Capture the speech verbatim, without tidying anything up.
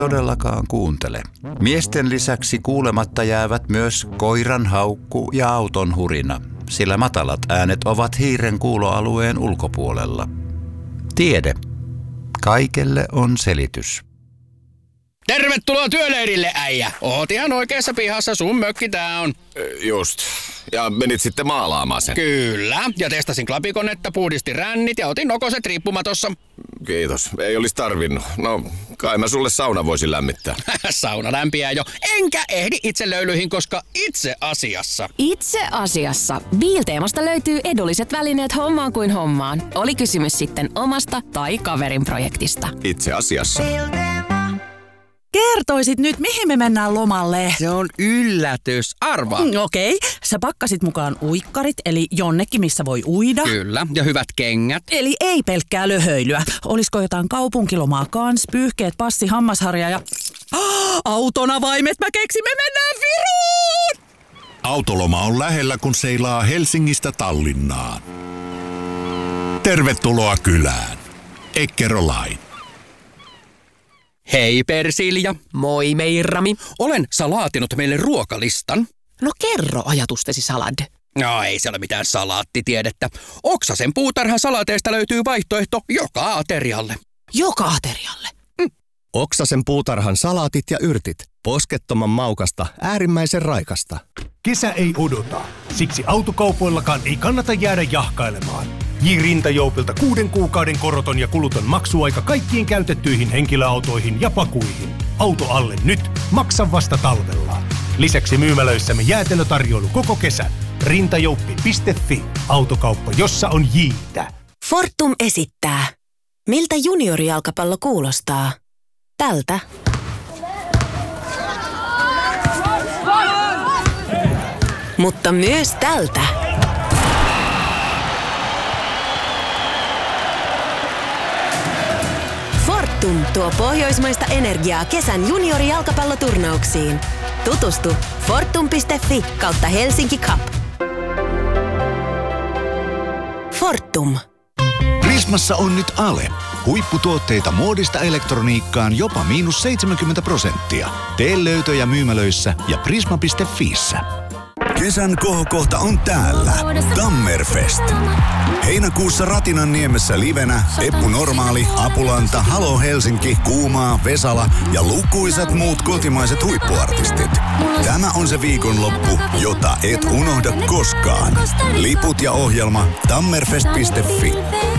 todellakaan kuuntele. Miesten lisäksi kuulematta jäävät myös koiran haukku ja auton hurina, sillä matalat äänet ovat hiiren kuuloalueen ulkopuolella. Tiede. Kaikelle on selitys. Tervetuloa työleirille, äijä. Oot ihan oikeassa pihassa, sun mökki tää on. Just. Ja menit sitten maalaamaan sen. Kyllä. Ja testasin klapikonetta, puhdistin rännit ja otin nokoset riippumatossa. Kiitos. Ei olisi tarvinnut. No, kai mä sulle sauna voisin lämmittää. Sauna lämpiää jo. Enkä ehdi itse löylyihin, koska itse asiassa. Itse asiassa. Biilteemasta löytyy edulliset välineet hommaan kuin hommaan. Oli kysymys sitten omasta tai kaverin projektista. Itse asiassa. Kertoisit nyt, mihin me mennään lomalle? Se on yllätys. Arva. Mm, Okei, okay. Sä pakkasit mukaan uikkarit, eli jonnekin, missä voi uida. Kyllä, ja hyvät kengät. Eli ei pelkkää löhöilyä. Olisiko jotain kaupunkilomaa kans, pyyhkeet, passi, hammasharja ja... Oh, autonavaimet, mä keksin, me mennään Viroon! Autoloma on lähellä, kun seilaa Helsingistä Tallinnaan. Tervetuloa kylään. Eckerö Line. Hei Persilja. Moi Meirami. Olen sä laatinut meille ruokalistan. No kerro ajatustesi salad. No ei se ole mitään salaattitiedettä. Oksasen puutarhan salateista löytyy vaihtoehto joka aterialle. Joka aterialle? Mm. Oksasen puutarhan salaatit ja yrtit. Poskettoman maukasta, äärimmäisen raikasta. Kesä ei odota. Siksi autokaupoillakaan ei kannata jäädä jahkailemaan. J. Rintajoupilta kuuden kuukauden koroton ja kuluton maksuaika kaikkiin käytettyihin henkilöautoihin ja pakuihin. Auto alle nyt, maksa vasta talvella. Lisäksi myymälöissämme jäätelötarjoilu koko kesän. rintajouppi piste fi. Autokauppa, jossa on J:tä. Fortum esittää. Miltä juniorijalkapallo kuulostaa? Tältä. Mutta myös tältä. Fortum tuo pohjoismaista energiaa kesän juniorijalkapalloturnauksiin. Tutustu fortum piste fi kautta Helsinki Cup. Fortum. Prismassa on nyt ale. Huipputuotteita muodista elektroniikkaan jopa miinus seitsemänkymmentä prosenttia. Tee löytöjä myymälöissä ja prisma piste fiissä. Kesän kohokohta on täällä. Tammerfest. Heinäkuussa Ratinanniemessä livenä Eppu Normaali, Apulanta, Halo Helsinki, Kuumaa, Vesala ja lukuisat muut kotimaiset huippuartistit. Tämä on se viikonloppu, jota et unohda koskaan. Liput ja ohjelma tammerfest piste fi.